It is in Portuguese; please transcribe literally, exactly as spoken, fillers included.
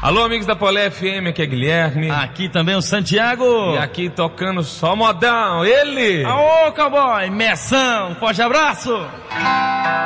Alô, amigos da Polé F M, aqui é Guilherme. Aqui também o Santiago. E aqui tocando só modão, ele. Aô, cowboy, Messão, forte abraço.